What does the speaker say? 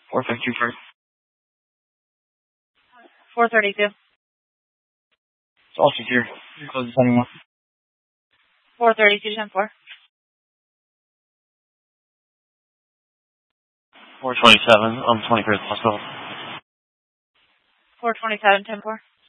452 first. 432. It's all secure. Close this anyone. 432, 10-4. 427, 21st hospital. 427, 10-4.